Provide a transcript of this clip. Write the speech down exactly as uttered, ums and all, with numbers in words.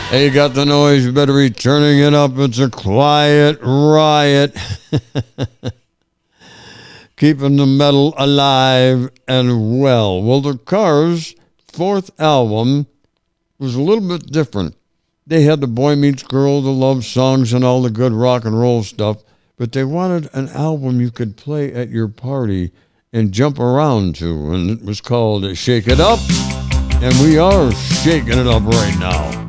Hey, you got the noise. You better be turning it up. It's a quiet riot. Keeping the metal alive and well. Well, the Cars' fourth album was a little bit different. They had the Boy Meets Girl, the love songs, and all the good rock and roll stuff, but they wanted an album you could play at your party and jump around to, and it was called Shake It Up, and we are shaking it up right now.